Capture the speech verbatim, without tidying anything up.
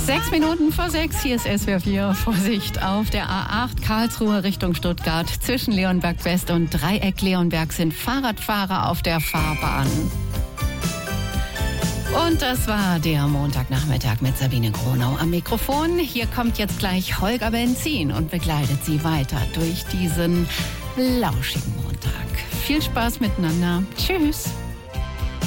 Sechs Minuten vor sechs, hier ist S W R vier. Vorsicht auf der A acht Karlsruhe Richtung Stuttgart. Zwischen Leonberg West und Dreieck Leonberg sind Fahrradfahrer auf der Fahrbahn. Und das war der Montagnachmittag mit Sabine Gronau am Mikrofon. Hier kommt jetzt gleich Holger Benzin und begleitet Sie weiter durch diesen lauschigen Montag. Viel Spaß miteinander. Tschüss.